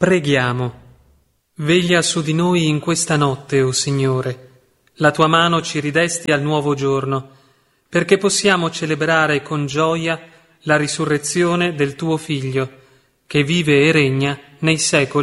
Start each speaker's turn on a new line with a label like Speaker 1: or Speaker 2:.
Speaker 1: Preghiamo. Veglia su di noi in questa notte, o Signore. La tua mano ci ridesti al nuovo giorno, perché possiamo celebrare con gioia la risurrezione del tuo Figlio, che vive e regna nei secoli